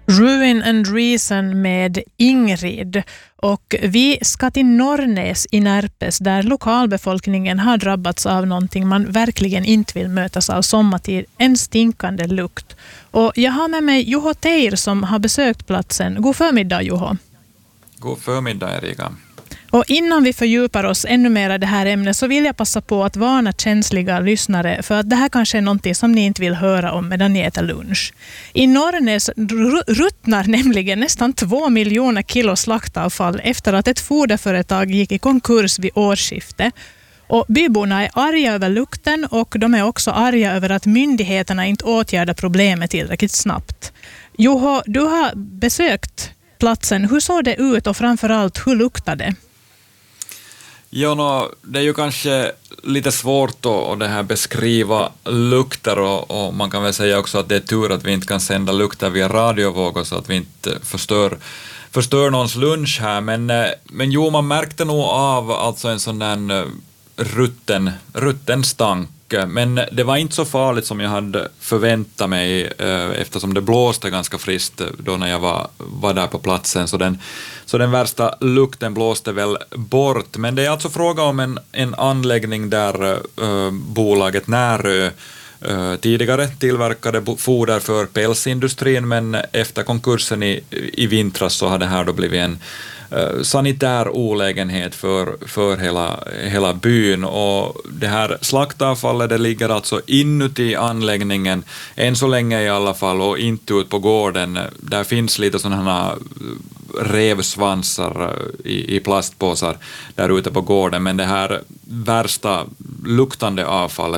Ruin and Reason med Ingrid, och vi ska till Norrnäs i Närpes där lokalbefolkningen har drabbats av någonting man verkligen inte vill mötas av sommartid, en stinkande lukt. Och jag har med mig Juho Teir som har besökt platsen. God förmiddag, Juho. God förmiddag, Erika. Och innan vi fördjupar oss ännu mer i det här ämnet så vill jag passa på att varna känsliga lyssnare för att det här kanske är någonting som ni inte vill höra om medan ni äter lunch. I Norrnäs ruttnar nämligen nästan 2 miljoner kilo slaktavfall efter att ett foderföretag gick i konkurs vid årsskiftet. Och byborna är arga över lukten och de är också arga över att myndigheterna inte åtgärdar problemet tillräckligt snabbt. Juho, du har besökt platsen. Hur såg det ut och framförallt hur luktade det? Ja, det är ju kanske lite svårt att det här beskriva lukter och man kan väl säga också att det är tur att vi inte kan sända lukter via radiovågor så att vi inte förstör någons lunch här. Men jo, man märkte nog av alltså en sån där rutten stank. Men det var inte så farligt som jag hade förväntat mig eftersom det blåste ganska friskt då när jag var där på platsen. Så den värsta lukten blåste väl bort. Men det är alltså fråga om en anläggning där bolaget Närö tidigare tillverkade foder för pälsindustrin, men efter konkursen i vintras så har det här då blivit en sanitär olägenhet för hela byn, och det här slaktavfallet det ligger alltså inuti anläggningen än så länge i alla fall och inte ut på gården. Där finns lite sådana revsvansar i plastpåsar där ute på gården, men det här värsta luktande avfallet